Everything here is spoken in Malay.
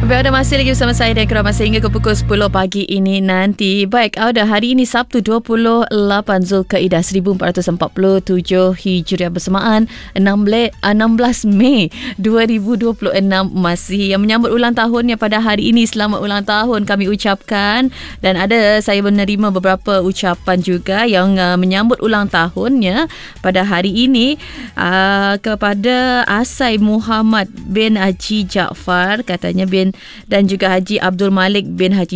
Anda masih lagi bersama saya dan Kerama sehingga ke pukul 10 pagi ini nanti. Baik, hari ini Sabtu 28 Zulkaidah 1447 Hijriah bersamaan 16 Mei 2026 masih yang menyambut ulang tahunnya pada hari ini. Selamat ulang tahun kami ucapkan, dan saya menerima beberapa ucapan juga yang menyambut ulang tahunnya pada hari ini kepada Asai Muhammad bin Haji Jaafar, katanya bin, dan juga Haji Abdul Malik bin Haji